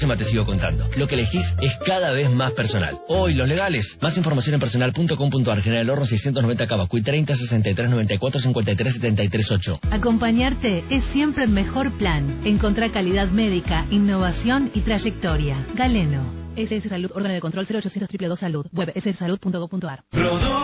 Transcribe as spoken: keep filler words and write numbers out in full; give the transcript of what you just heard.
próxima te sigo contando. Lo que elegís es cada vez más personal. Hoy, los legales. Más información en personal punto com punto ar. General Horno seiscientos noventa Cavacuy treinta sesenta y tres noventa y cuatro cincuenta y tres setenta y tres ocho. Acompañarte es siempre el mejor plan. Encontrá calidad médica, innovación y trayectoria. Galeno. S S Salud, órgano de control cero ochocientos dos dos dos Salud. Web s s salud punto gov punto ar.